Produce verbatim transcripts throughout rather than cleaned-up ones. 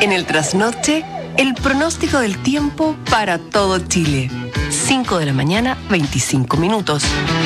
En el trasnoche, el pronóstico del tiempo para todo Chile. cinco de la mañana, veinticinco minutos.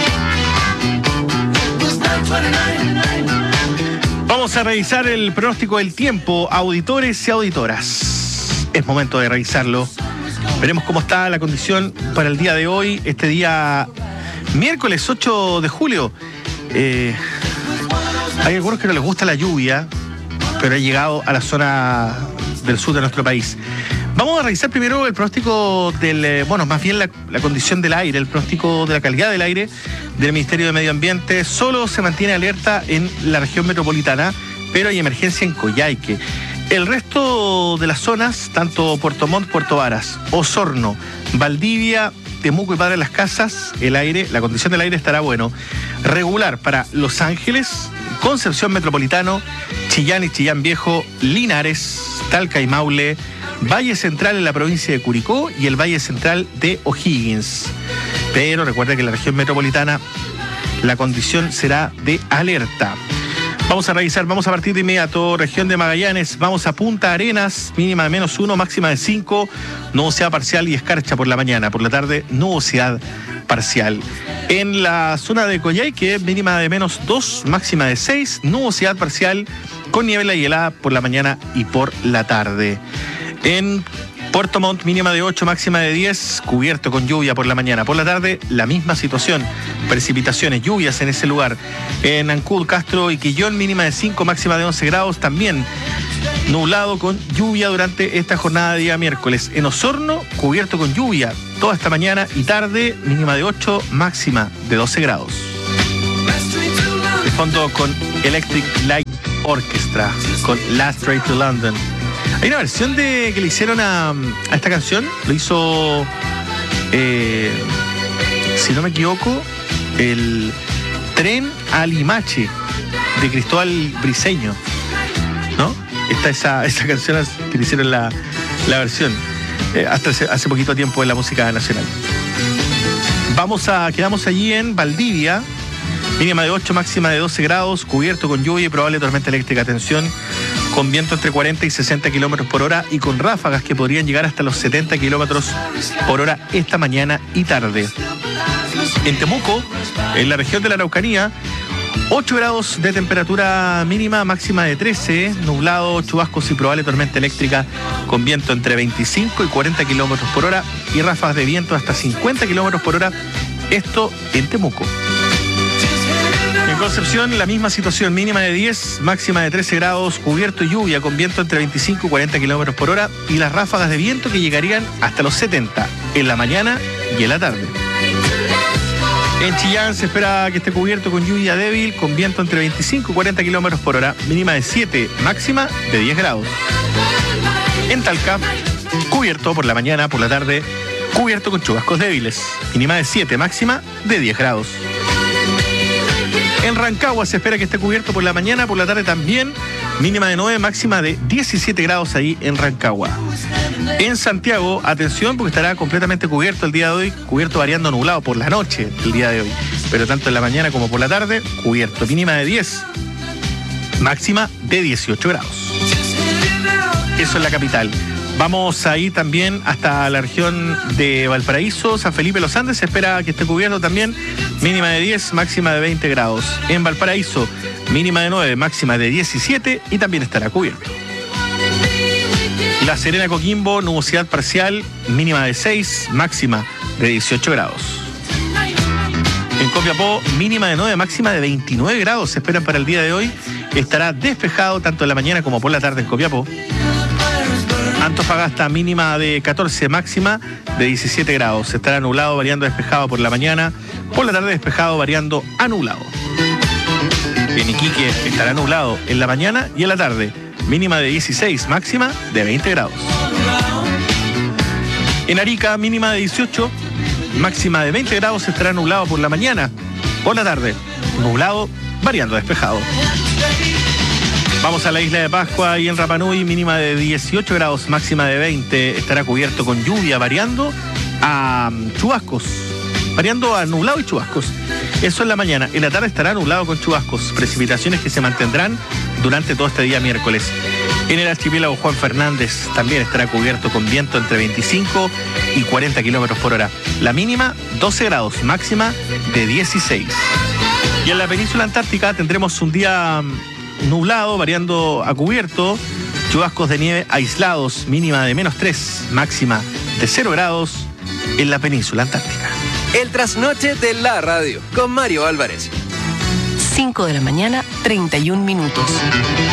Vamos a revisar el pronóstico del tiempo, auditores y auditoras. Es momento de revisarlo. Veremos cómo está la condición para el día de hoy, este día miércoles ocho de julio. Eh, hay algunos que no les gusta la lluvia, pero ha llegado a la zona del sur de nuestro país. Vamos a revisar primero el pronóstico del, bueno, más bien la, la condición del aire, el pronóstico de la calidad del aire del Ministerio de Medio Ambiente. Solo se mantiene alerta en la región metropolitana, pero hay emergencia en Coyhaique. El resto de las zonas, tanto Puerto Montt, Puerto Varas, Osorno, Valdivia, Temuco y Padre Las Casas, el aire, la condición del aire estará bueno. Regular para Los Ángeles, Concepción Metropolitano, Chillán y Chillán Viejo, Linares, Talca y Maule, Valle Central en la provincia de Curicó y el Valle Central de O'Higgins. Pero recuerda que en la región metropolitana la condición será de alerta. Vamos a revisar, vamos a partir de inmediato. Región de Magallanes, vamos a Punta Arenas, mínima de menos uno, máxima de cinco, nubosidad parcial y escarcha por la mañana. Por la tarde, nubosidad parcial. En la zona de Coyhaique, mínima de menos dos, máxima de seis, nubosidad parcial con niebla y helada por la mañana y por la tarde. En Puerto Montt, mínima de ocho, máxima de diez, cubierto con lluvia por la mañana. Por la tarde, la misma situación, precipitaciones, lluvias en ese lugar. En Ancud, Castro y Quillón, mínima de cinco, máxima de once grados, también nublado con lluvia durante esta jornada de día miércoles. En Osorno, cubierto con lluvia toda esta mañana y tarde, mínima de ocho, máxima de doce grados. De fondo con Electric Light Orchestra, con Last Train to London. Hay una versión de que le hicieron a, a esta canción, lo hizo, eh, si no me equivoco, el Tren a Limache de Cristóbal Briceño, ¿no? Está esa, esa canción que le hicieron la, la versión, eh, hasta hace, hace poquito tiempo en la música nacional. Vamos a, quedamos allí en Valdivia, mínima de ocho, máxima de doce grados, cubierto con lluvia y probable tormenta eléctrica. Atención, con viento entre cuarenta y sesenta kilómetros por hora y con ráfagas que podrían llegar hasta los setenta kilómetros por hora esta mañana y tarde. En Temuco, en la región de la Araucanía, ocho grados de temperatura mínima, máxima de trece, nublado, chubascos y probable tormenta eléctrica con viento entre veinticinco y cuarenta kilómetros por hora y ráfagas de viento hasta cincuenta kilómetros por hora, esto en Temuco. En Concepción, la misma situación, mínima de diez, máxima de trece grados, cubierto y lluvia con viento entre veinticinco y cuarenta kilómetros por hora y las ráfagas de viento que llegarían hasta los setenta en la mañana y en la tarde. En Chillán se espera que esté cubierto con lluvia débil, con viento entre veinticinco y cuarenta kilómetros por hora, mínima de siete, máxima de diez grados. En Talca, cubierto por la mañana, por la tarde, cubierto con chubascos débiles, mínima de siete, máxima de diez grados. En Rancagua se espera que esté cubierto por la mañana, por la tarde también, mínima de nueve, máxima de diecisiete grados ahí en Rancagua. En Santiago, atención porque estará completamente cubierto el día de hoy, cubierto variando nublado por la noche el día de hoy, pero tanto en la mañana como por la tarde, cubierto, mínima de diez, máxima de dieciocho grados. Eso es la capital. Vamos a ir también hasta la región de Valparaíso, San Felipe Los Andes, se espera que esté cubierto también, mínima de diez, máxima de veinte grados. En Valparaíso, mínima de nueve, máxima de diecisiete y también estará cubierto. La Serena, Coquimbo, nubosidad parcial, mínima de seis, máxima de dieciocho grados. En Copiapó, mínima de nueve, máxima de veintinueve grados se esperan para el día de hoy. Estará despejado tanto en la mañana como por la tarde en Copiapó. Antofagasta, mínima de catorce, máxima de diecisiete grados. Estará nublado, variando despejado por la mañana. Por la tarde despejado, variando a nublado. En Iquique estará nublado en la mañana y en la tarde. Mínima de dieciséis, máxima de veinte grados. En Arica, mínima de dieciocho, máxima de veinte grados. Estará nublado por la mañana. Por la tarde, nublado, variando despejado. Vamos a la isla de Pascua y en Rapa Nui, mínima de dieciocho grados, máxima de veinte. Estará cubierto con lluvia, variando a chubascos, variando a nublado y chubascos. Eso en la mañana. En la tarde estará nublado con chubascos, precipitaciones que se mantendrán durante todo este día miércoles. En el archipiélago Juan Fernández también estará cubierto con viento entre veinticinco y cuarenta kilómetros por hora. La mínima doce grados, máxima de dieciséis. Y en la península antártica tendremos un día nublado, variando a cubierto, chubascos de nieve aislados, mínima de menos tres, máxima de cero grados en la península antártica. El trasnoche de la radio con Mario Álvarez. cinco de la mañana, treinta y un minutos.